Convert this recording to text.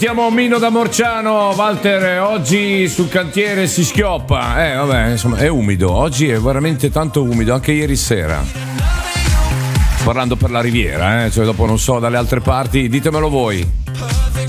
Siamo Mino da Morciano, Walter, oggi sul cantiere si schioppa, vabbè, insomma è umido, oggi è veramente tanto umido, anche ieri sera. Parlando per la riviera, cioè dopo non so dalle altre parti, ditemelo voi.